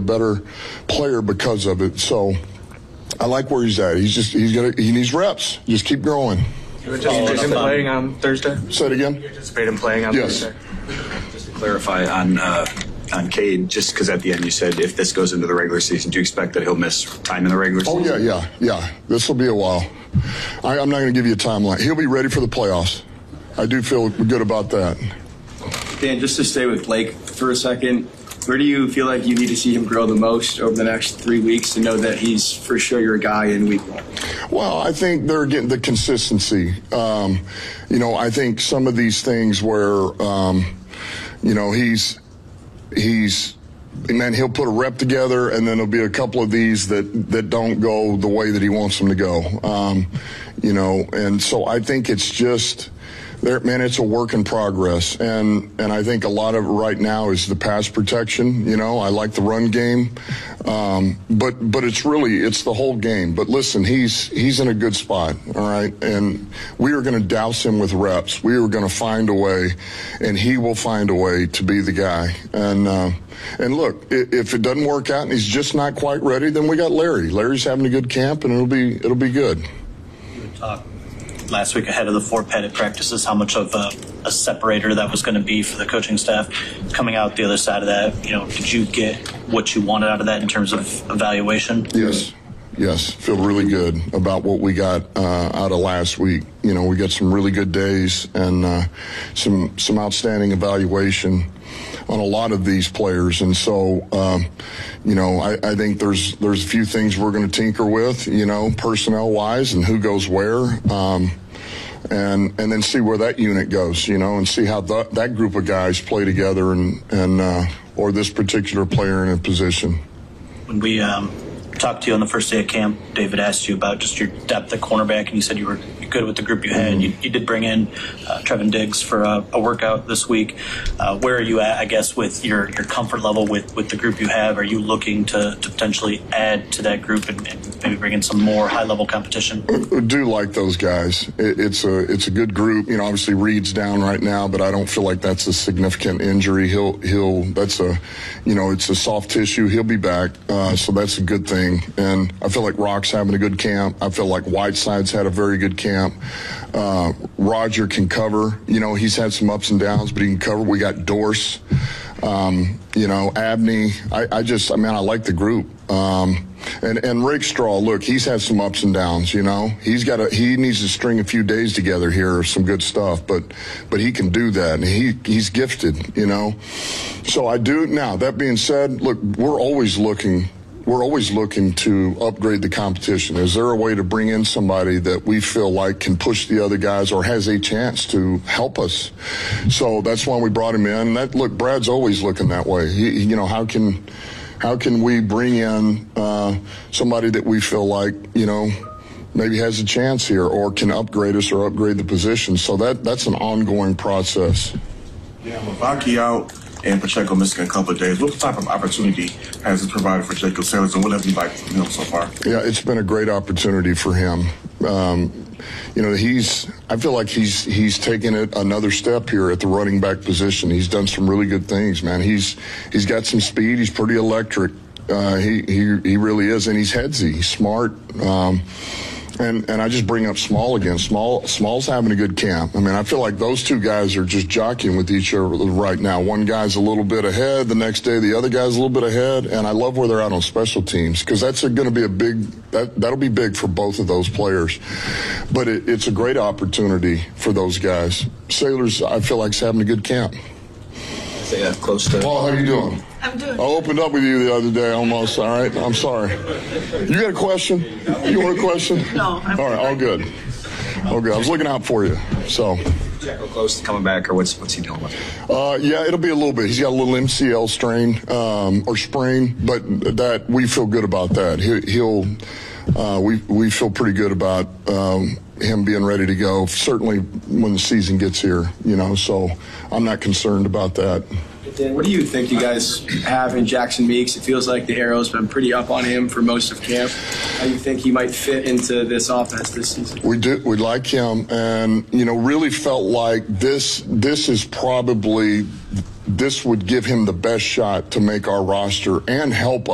better player because of it. So I like where he's at. He needs reps. Just keep growing. You anticipate him playing on Thursday? Say it again. You anticipate him playing on Thursday? Just to clarify on Cade, just because at the end you said if this goes into the regular season, do you expect that he'll miss time in the regular season? Oh, yeah. This will be a while. I'm not going to give you a timeline. He'll be ready for the playoffs. I do feel good about that. Dan, just to stay with Blake for a second, where do you feel like you need to see him grow the most over the next 3 weeks to know that he's for sure your guy in week 1? Well, I think they're getting the consistency. I think some of these things where, he'll put a rep together, and then there'll be a couple of these that don't go the way that he wants them to go. And so I think it's just, it's a work in progress. And I think a lot of it right now is the pass protection. I like the run game. But it's the whole game. But listen, he's in a good spot, all right? And we are going to douse him with reps. We are going to find a way, and he will find a way to be the guy. And look, if it doesn't work out and he's just not quite ready, then we got Larry. Larry's having a good camp, and it'll be good. You talked last week ahead of the 4 padded practices how much of a separator that was going to be for the coaching staff. Coming out the other side of that, did you get what you wanted out of that in terms of evaluation? Yes, feel really good about what we got out of last week. We got some really good days and some outstanding evaluation on a lot of these players. And so, I think there's a few things we're going to tinker with, personnel-wise and who goes where, and then see where that unit goes, and see how that group of guys play together and or this particular player in a position. When we talked to you on the first day of camp, David asked you about just your depth at cornerback, and you said you were good with the group you had. Mm-hmm. You did bring in Trevin Diggs for a workout this week. Where are you at, I guess, with your comfort level with the group you have? Are you looking to potentially add to that group and maybe bring in some more high-level competition? I do like those guys. It's a good group. Obviously Reed's down right now, but I don't feel like that's a significant injury. It's a soft tissue. He'll be back, so that's a good thing. And I feel like Rock's having a good camp. I feel like Whiteside's had a very good camp. Roger can cover. He's had some ups and downs, but he can cover. We got Dorse, Abney. I like the group. And Rick Straw, look, he's had some ups and downs, he needs to string a few days together here, some good stuff, but he can do that, and he's gifted, So I do. Now, that being said, look, we're always looking to upgrade the competition. Is there a way to bring in somebody that we feel like can push the other guys or has a chance to help us? So that's why we brought him in. Brad's always looking that way. How can we bring in somebody that we feel like, maybe has a chance here or can upgrade us or upgrade the position? So that's an ongoing process. Yeah, Mavaki out and Pacheco missing a couple of days. What type of opportunity has it provided for Jacob Sellers, and what have you liked from him so far? Yeah, it's been a great opportunity for him. I feel like he's taken it another step here at the running back position. He's done some really good things, man. He's got some speed. He's pretty electric. He really is, and he's headsy. He's smart. And I just bring up Small again. Small's having a good camp. I feel like those two guys are just jockeying with each other right now. One guy's a little bit ahead. The next day, the other guy's a little bit ahead. And I love where they're at on special teams because that's going to be that'll be big for both of those players. But it's a great opportunity for those guys. Sailors, I feel like, is having a good camp. Close to. Paul, how you doing? I'm doing. I opened up with you the other day almost, all right? I'm sorry. You got a question? You want a question? No. All right, all good. All good. I was looking out for you, so. Jacob close to coming back, or what's he dealing with? Yeah, it'll be a little bit. He's got a little MCL strain or sprain, but that we feel good about that. We feel pretty good about him being ready to go, certainly when the season gets here, so I'm not concerned about that. Dan, what do you think you guys have in Jackson Meeks? It feels like the arrow's been pretty up on him for most of camp. How do you think he might fit into this offense this season? We like him, and really felt like this would give him the best shot to make our roster and help